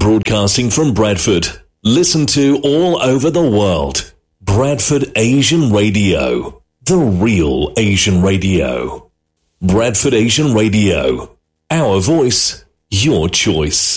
Broadcasting from Bradford. Listen to all over the world. Bradford Asian Radio. The real Asian radio. Bradford Asian Radio. Our voice, your choice.